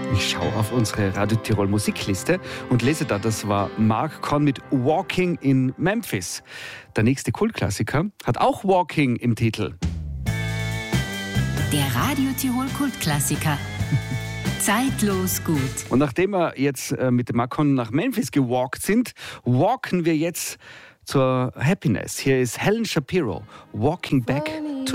Ich schaue auf unsere Radio Tirol Musikliste und lese da, das war Mark Conn mit Walking in Memphis. Der nächste Kultklassiker hat auch Walking im Titel. Der Radio Tirol Kultklassiker. Zeitlos gut. Und nachdem wir jetzt mit dem Mark Conn nach Memphis gewalkt sind, walken wir jetzt zur Happiness. Hier ist Helen Shapiro, Walking Back to